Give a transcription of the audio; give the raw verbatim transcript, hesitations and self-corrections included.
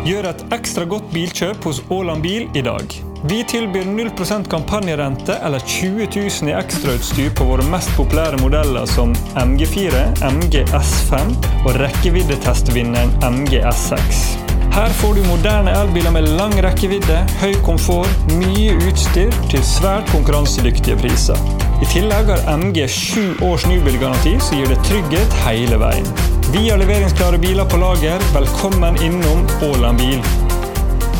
Gjør et ekstra godt bilkjøp hos Åland Bil i dag. Vi tilbyr null prosent kampanjerente eller tjue tusen i ekstrautstyr på våre mest populære modeller som M G fire, M G S fem og rekkeviddetestvinneren M G S seks. Her får du moderne elbiler med lang rekkevidde, høy komfort, mye utstyr til svært konkurransedyktige priser. I tillegg har M G sju års nybilgaranti som gir deg trygghet hele veien. Vi har leveringsklare biler på lager. Velkommen innom Åland Bil.